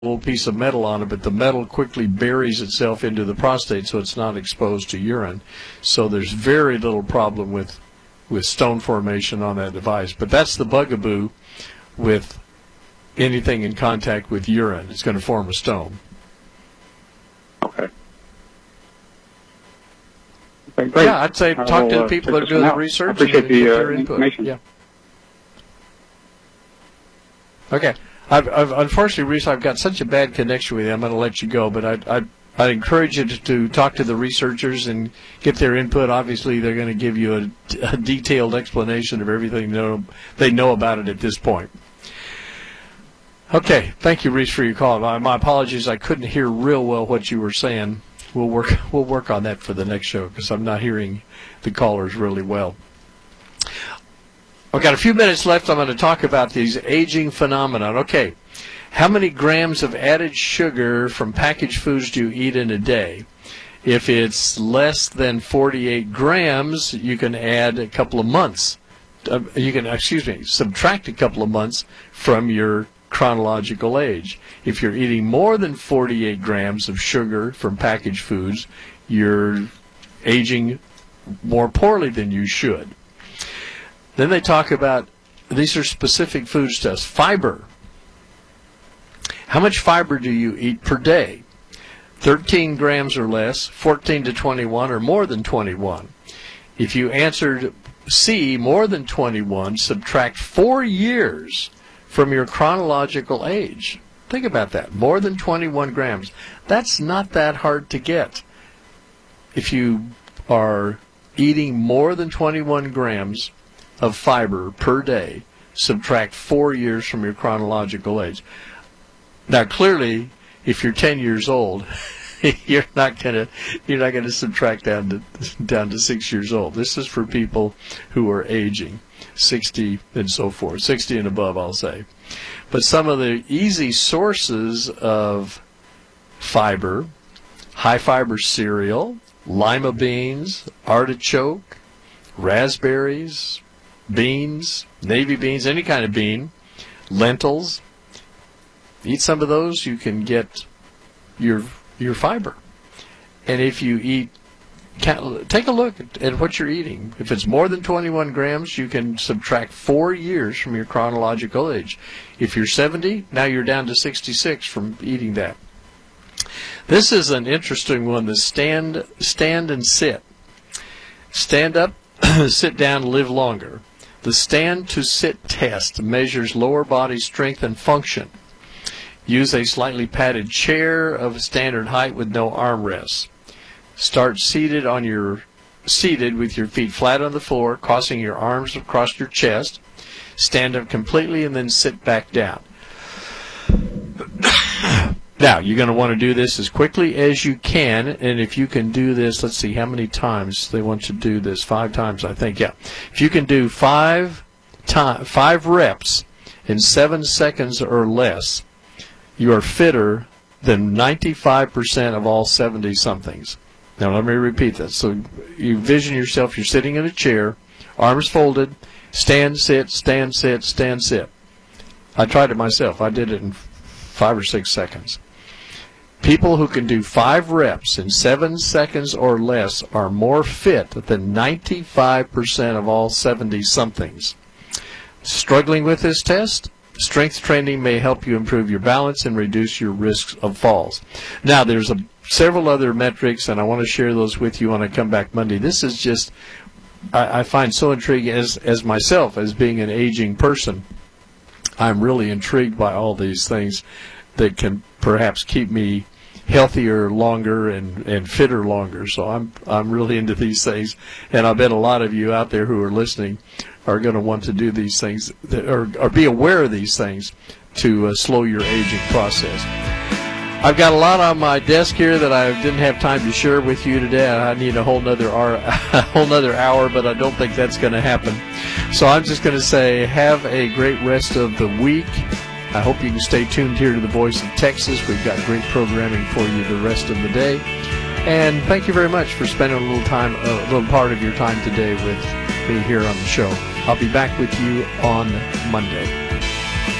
little piece of metal on it, but the metal quickly buries itself into the prostate, so it's not exposed to urine. So there's very little problem with stone formation on that device. But that's the bugaboo with anything in contact with urine. It's going to form a stone. Okay. Okay, great. Yeah, I'd say talk to the people that are doing the research. I appreciate and get their information. Yeah. Okay. I've unfortunately, Reese, I've got such a bad connection with you. I'm going to let you go, but I'd encourage you to talk to the researchers and get their input. Obviously, they're going to give you a detailed explanation of everything they know about it at this point. Okay. Thank you, Reese, for your call. My apologies. I couldn't hear real well what you were saying. We'll work on that for the next show because I'm not hearing the callers really well. I've got a few minutes left. I'm going to talk about these aging phenomenon. Okay, how many grams of added sugar from packaged foods do you eat in a day? If it's less than 48 grams, you can add a couple of months. Subtract a couple of months from your chronological age. If you're eating more than 48 grams of sugar from packaged foods, you're aging more poorly than you should. Then they talk about, these are specific food stuffs. Fiber. How much fiber do you eat per day? 13 grams or less, 14 to 21, or more than 21. If you answered C, more than 21, subtract 4 years from your chronological age. Think about that. More than 21 grams. That's not that hard to get. If you are eating more than 21 grams of fiber per day, subtract 4 years from your chronological age. Now, clearly, if you're 10 years old, you're not gonna subtract down to 6 years old. This is for people who are aging, 60 and so forth, 60 and above, I'll say. But some of the easy sources of fiber: high fiber cereal, lima beans, artichoke, raspberries, beans, navy beans, any kind of bean, lentils. Eat some of those, you can get your fiber. And if you eat, take a look at what you're eating. If it's more than 21 grams, you can subtract 4 years from your chronological age. If you're 70, now you're down to 66 from eating that. This is an interesting one, the stand and sit. Stand up, sit down, live longer. The stand to sit test measures lower body strength and function. Use a slightly padded chair of standard height with no armrests. Start seated with your feet flat on the floor, crossing your arms across your chest. Stand up completely and then sit back down. Now, you're going to want to do this as quickly as you can, and if you can do this, let's see how many times they want you to do this. 5 times, I think, yeah. If you can do 5 reps in 7 seconds or less, you are fitter than 95% of all 70-somethings. Now, let me repeat that. So you envision yourself, you're sitting in a chair, arms folded, stand, sit, stand, sit, stand, sit. I tried it myself. I did it in 5 or 6 seconds. People who can do 5 reps in 7 seconds or less are more fit than 95% of all 70-somethings. Struggling with this test? Strength training may help you improve your balance and reduce your risks of falls. Now, there's several other metrics, and I want to share those with you when I come back Monday. This is just, I find so intriguing as myself, as being an aging person. I'm really intrigued by all these things that can perhaps keep me healthier longer and fitter longer. So I'm really into these things, and I bet a lot of you out there who are listening are going to want to do these things, or be aware of these things to slow your aging process. I've got a lot on my desk here that I didn't have time to share with you today. I need a whole nother hour, but I don't think that's going to happen. So I'm just going to say have a great rest of the week. I hope you can stay tuned here to the Voice of Texas. We've got great programming for you the rest of the day. And thank you very much for spending a little part of your time today with me here on the show. I'll be back with you on Monday.